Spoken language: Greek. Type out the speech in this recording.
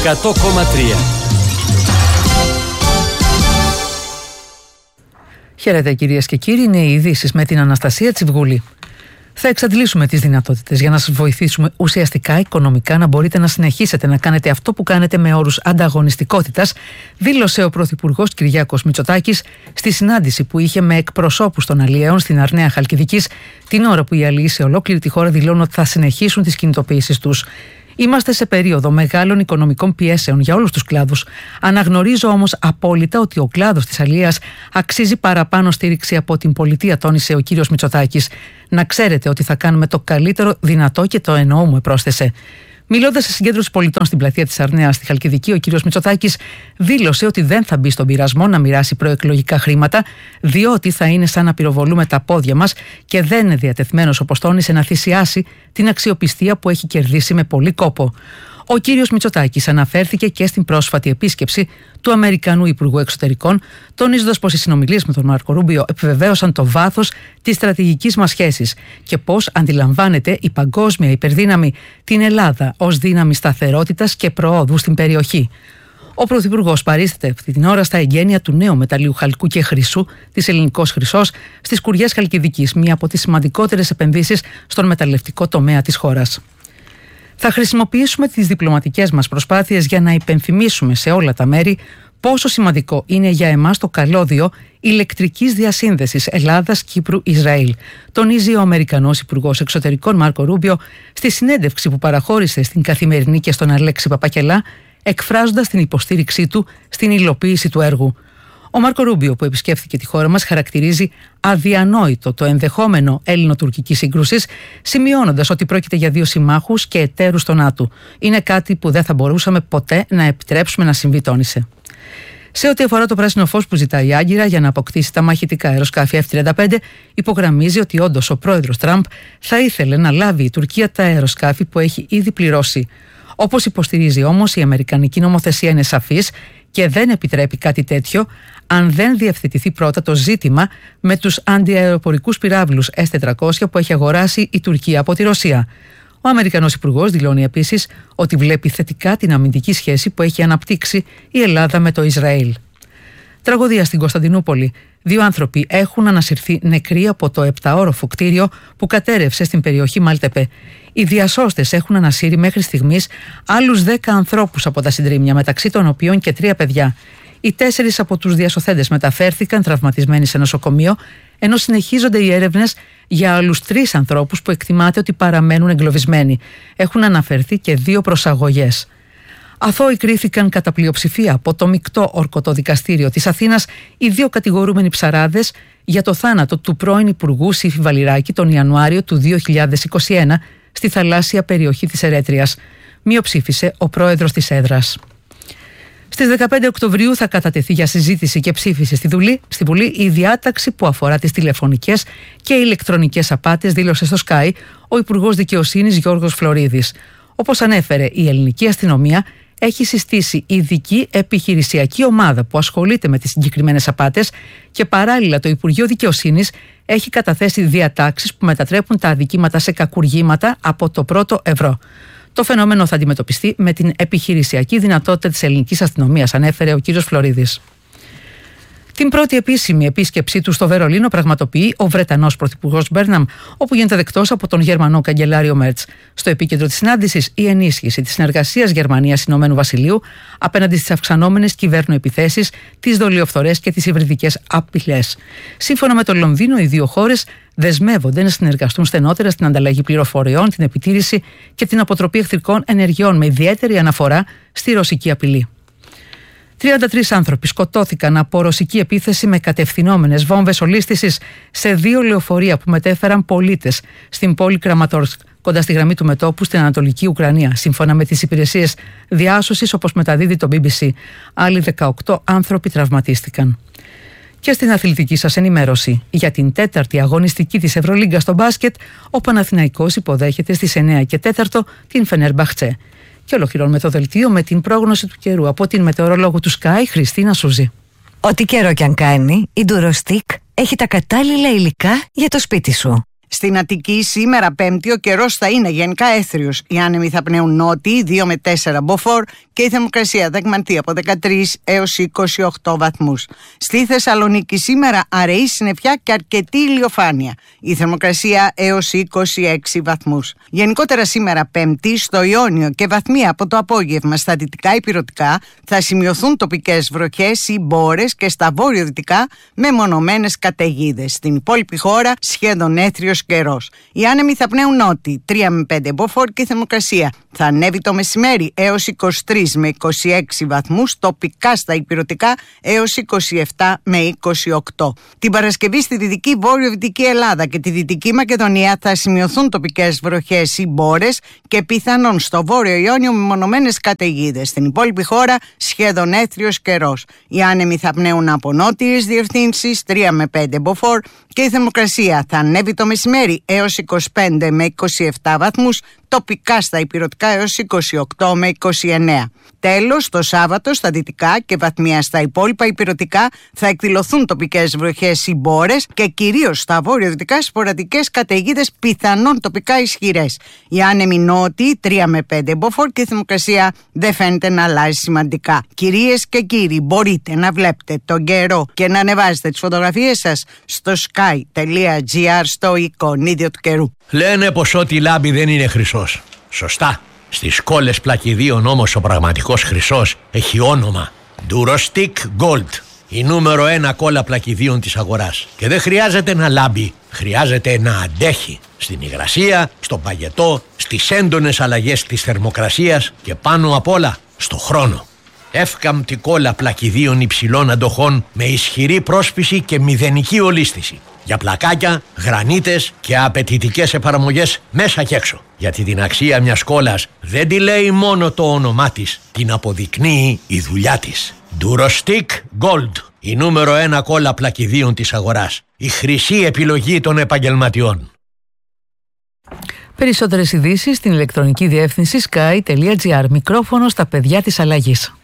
100,3. Χαίρετε κυρίες και κύριοι, είναι οι ειδήσεις με την Αναστασία Τσιβγούλη. Θα εξαντλήσουμε τις δυνατότητες για να σας βοηθήσουμε ουσιαστικά οικονομικά να μπορείτε να συνεχίσετε να κάνετε αυτό που κάνετε με όρους ανταγωνιστικότητας, δήλωσε ο Πρωθυπουργός Κυριάκος Μητσοτάκης στη συνάντηση που είχε με εκπροσώπους των αλλιέων στην Αρναία Χαλκιδικής, την ώρα που οι αλλιείς σε ολόκληρη τη χώρα δηλώνουν ότι θα συνεχίσουν τις κινητοποιήσεις τους. Είμαστε σε περίοδο μεγάλων οικονομικών πιέσεων για όλους τους κλάδους. Αναγνωρίζω όμως απόλυτα ότι ο κλάδος της αλίας αξίζει παραπάνω στήριξη από την πολιτεία, τόνισε ο κύριος Μητσοτάκης. Να ξέρετε ότι θα κάνουμε το καλύτερο δυνατό και το εννοούμε, πρόσθεσε. Μιλώντας σε συγκέντρωση πολιτών στην πλατεία της Αρνέας στη Χαλκιδική, ο κύριος Μητσοτάκης δήλωσε ότι δεν θα μπει στον πειρασμό να μοιράσει προεκλογικά χρήματα, διότι θα είναι σαν να πυροβολούμε τα πόδια μας και δεν είναι διατεθειμένος, όπως τόνισε, να θυσιάσει την αξιοπιστία που έχει κερδίσει με πολύ κόπο. Ο κύριος Μητσοτάκης αναφέρθηκε και στην πρόσφατη επίσκεψη του Αμερικανού Υπουργού Εξωτερικών, τονίζοντας πως οι συνομιλίες με τον Μάρκο Ρούμπιο επιβεβαίωσαν το βάθος της στρατηγικής μας σχέσης και πως αντιλαμβάνεται η παγκόσμια υπερδύναμη την Ελλάδα ως δύναμη σταθερότητας και προόδου στην περιοχή. Ο Πρωθυπουργός παρίσταται αυτή την ώρα στα εγγένεια του νέου μεταλλίου χαλκού και χρυσού της Ελληνικός Χρυσός στις Κουριές Χαλκιδικής, μία από τις σημαντικότερες επενδύσεις στον μεταλλευτικό τομέα της χώρας. Θα χρησιμοποιήσουμε τις διπλωματικές μας προσπάθειες για να υπενθυμίσουμε σε όλα τα μέρη πόσο σημαντικό είναι για εμάς το καλώδιο ηλεκτρικής διασύνδεσης Ελλάδας-Κύπρου-Ισραήλ, τονίζει ο Αμερικανός Υπουργός Εξωτερικών Μάρκο Ρούμπιο στη συνέντευξη που παραχώρησε στην Καθημερινή και στον Αλέξη Παπακελά, εκφράζοντας την υποστήριξή του στην υλοποίηση του έργου. Ο Μάρκο Ρούμπιο, που επισκέφθηκε τη χώρα μας, χαρακτηρίζει αδιανόητο το ενδεχόμενο έλληνο-τουρκικής σύγκρουσης, σημειώνοντας ότι πρόκειται για δύο συμμάχους και εταίρους στο ΝΑΤΟ. Είναι κάτι που δεν θα μπορούσαμε ποτέ να επιτρέψουμε να συμβεί, τόνισε. Σε ό,τι αφορά το πράσινο φως που ζητάει η Άγκυρα για να αποκτήσει τα μαχητικά αεροσκάφη F-35, υπογραμμίζει ότι όντως ο πρόεδρος Τραμπ θα ήθελε να λάβει η Τουρκία τα αεροσκάφη που έχει ήδη πληρώσει. Όπως υποστηρίζει όμως, η αμερικανική νομοθεσία είναι σαφής και δεν επιτρέπει κάτι τέτοιο αν δεν διευθετηθεί πρώτα το ζήτημα με τους αντιαεροπορικούς πυράβλους S-400 που έχει αγοράσει η Τουρκία από τη Ρωσία. Ο Αμερικανός Υπουργός δηλώνει επίσης ότι βλέπει θετικά την αμυντική σχέση που έχει αναπτύξει η Ελλάδα με το Ισραήλ. Τραγωδία στην Κωνσταντινούπολη. 2 άνθρωποι έχουν ανασυρθεί νεκροί από το 7όροφο κτίριο που κατέρευσε στην περιοχή Μάλτεπε. Οι διασώστες έχουν ανασύρει μέχρι στιγμής άλλους 10 ανθρώπους από τα συντρίμμια, μεταξύ των οποίων και 3 παιδιά. Οι 4 από τους διασωθέντες μεταφέρθηκαν τραυματισμένοι σε νοσοκομείο, ενώ συνεχίζονται οι έρευνες για άλλους 3 ανθρώπους που εκτιμάται ότι παραμένουν εγκλωβισμένοι. Έχουν αναφερθεί και 2 προσαγωγές. Αθώοι κρίθηκαν κατά πλειοψηφία από το μεικτό ορκωτό δικαστήριο της Αθήνας οι 2 κατηγορούμενοι ψαράδες για το θάνατο του πρώην Υπουργού Σύφη Βαλιράκη τον Ιανουάριο του 2021 στη θαλάσσια περιοχή της Ερέτριας. Μειοψήφισε ο πρόεδρος της έδρας. Στις 15 Οκτωβρίου θα κατατεθεί για συζήτηση και ψήφιση στη Βουλή η διάταξη που αφορά τις τηλεφωνικές και ηλεκτρονικές απάτες, δήλωσε στο Sky ο Υπουργός Δικαιοσύνης Γιώργος Φλωρίδης. Όπως ανέφερε, η ελληνική αστυνομία έχει συστήσει ειδική επιχειρησιακή ομάδα που ασχολείται με τις συγκεκριμένες απάτες και παράλληλα το Υπουργείο Δικαιοσύνης έχει καταθέσει διατάξεις που μετατρέπουν τα αδικήματα σε κακουργήματα από το πρώτο ευρώ. Το φαινόμενο θα αντιμετωπιστεί με την επιχειρησιακή δυνατότητα της ελληνικής αστυνομίας, ανέφερε ο κύριος Φλωρίδης. Την πρώτη επίσημη επίσκεψή του στο Βερολίνο πραγματοποιεί ο Βρετανός Πρωθυπουργός Μπέρναμ, όπου γίνεται δεκτός από τον Γερμανό καγκελάριο Μέρτς. Στο επίκεντρο της συνάντησης, η ενίσχυση της συνεργασίας Γερμανίας-Ηνωμένου Βασιλείου απέναντι στις αυξανόμενες κυβέρνοεπιθέσεις, τις δολιοφθορές και τις υβριδικές απειλές. Σύμφωνα με το Λονδίνο, οι 2 χώρες δεσμεύονται να συνεργαστούν στενότερα στην ανταλλαγή πληροφοριών, την επιτήρηση και την αποτροπή εχθρικών ενεργειών, με ιδιαίτερη αναφορά στη ρωσική απειλή. 33 άνθρωποι σκοτώθηκαν από ρωσική επίθεση με κατευθυνόμενες βόμβες ολίσθησης σε 2 λεωφορεία που μετέφεραν πολίτες στην πόλη Κραματόρσκ, κοντά στη γραμμή του μετώπου στην Ανατολική Ουκρανία, σύμφωνα με τις υπηρεσίες διάσωσης, όπως μεταδίδει το BBC. Άλλοι 18 άνθρωποι τραυματίστηκαν. Και στην αθλητική σας ενημέρωση, για την 4η αγωνιστική της Ευρωλίγκα στο μπάσκετ, ο Παναθηναϊκός υποδέχεται στις 9 και 4 την Φενέρμπαχτσε. Και ολοκληρώνουμε το δελτίο με την πρόγνωση του καιρού από την μετεωρολόγο του Sky, Χριστίνα Σούζη. Ό,τι καιρό κι αν κάνει, η Durostic έχει τα κατάλληλα υλικά για το σπίτι σου. Στην Αττική σήμερα Πέμπτη ο καιρός θα είναι γενικά έθριος. Οι άνεμοι θα πνέουν νότιοι 2 με 4 μποφόρ και η θερμοκρασία θα εκμανθεί από 13 έως 28 βαθμούς. Στη Θεσσαλονίκη σήμερα αραιή συννεφιά και αρκετή ηλιοφάνεια. Η θερμοκρασία έως 26 βαθμούς. Γενικότερα σήμερα Πέμπτη στο Ιόνιο και βαθμία από το απόγευμα στα δυτικά ηπειρωτικά θα σημειωθούν τοπικές βροχές ή μπόρες και στα βόρειο-δυτικά μεμονωμένες καταιγίδες. Στην υπόλοιπη χώρα σχεδόν έθριος καιρός. Οι άνεμοι θα πνέουν νότιοι 3 με 5 μποφόρ και η θερμοκρασία θα ανέβει το μεσημέρι έως 23 με 26 βαθμούς, τοπικά στα ηπειρωτικά έως 27 με 28. Την Παρασκευή στη Δυτική Βόρειο-Δυτική Ελλάδα και τη Δυτική Μακεδονία θα σημειωθούν τοπικές βροχές ή μπόρες και πιθανόν στο Βόρειο Ιόνιο μεμονωμένες καταιγίδες. Στην υπόλοιπη χώρα σχεδόν έθριος καιρός. Οι άνεμοι θα πνέουν από νότιες διευθύνσεις 3 με 5 μποφόρ και η θερμοκρασία θα ανέβει το μεσημέρι έως 25 με 27 βαθμούς, τοπικά στα ηπειρωτικά έως 28 με 29. Τέλος, το Σάββατο στα δυτικά και βαθμία στα υπόλοιπα ηπειρωτικά θα εκδηλωθούν τοπικές βροχές ή μπόρες και κυρίως στα βόρειο-δυτικά σποραδικές καταιγίδες πιθανόν τοπικά ισχυρές. Οι άνεμοι νότιοι 3 με 5 μποφόρ και η θερμοκρασία δεν φαίνεται να αλλάζει σημαντικά. Κυρίες και κύριοι, μπορείτε να βλέπετε τον καιρό και να ανεβάζετε τις φωτογραφίες σας στο sky.gr στο εικονίδιο του καιρού. Λένε πως ό,τι λάμπει δεν είναι χρυσός. Σωστά. Στις κόλλες πλακιδίων όμως ο πραγματικός χρυσός έχει όνομα Durostick Gold. Η νούμερο 1 κόλλα πλακιδίων της αγοράς. Και δεν χρειάζεται να λάμπει, χρειάζεται να αντέχει. Στην υγρασία, στον παγετό, στις έντονες αλλαγές της θερμοκρασίας και πάνω απ' όλα στο χρόνο. Εύκαμπτη κόλλα πλακιδίων υψηλών αντοχών με ισχυρή πρόσφυση και μηδενική ολίσθηση. Για πλακάκια, γρανίτες και απαιτητικές εφαρμογές μέσα και έξω. Γιατί την αξία μιας κόλλας δεν τη λέει μόνο το όνομά της, την αποδεικνύει η δουλειά της. Durostick Gold, η νούμερο 1 κόλλα πλακιδίων της αγοράς. Η χρυσή επιλογή των επαγγελματιών. Περισσότερες ειδήσεις στην ηλεκτρονική διεύθυνση sky.gr. Μικρόφωνο στα παιδιά της αλλαγής.